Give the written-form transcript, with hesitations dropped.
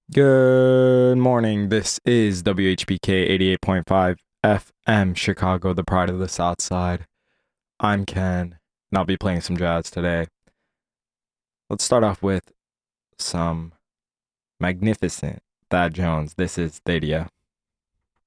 Good morning. This is WHBK 88.5 FM Chicago, the pride of the South Side. I'm Ken, and I'll be playing some jazz today. Let's start off with some magnificent Thad Jones. This is Thadia.